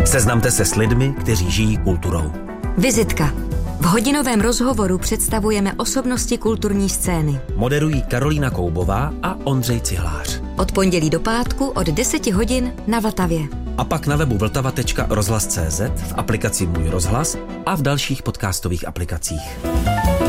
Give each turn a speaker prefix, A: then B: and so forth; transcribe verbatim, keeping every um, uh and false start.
A: Seznamte se s lidmi, kteří žijí kulturou.
B: Vizitka. V hodinovém rozhovoru představujeme osobnosti kulturní scény.
A: Moderují Karolína Koubová a Ondřej Cihlář.
B: Od pondělí do pátku od deseti hodin na Vltavě.
A: A pak na webu vltava tečka rozhlas tečka cé zet, v aplikaci Můj rozhlas a v dalších podcastových aplikacích.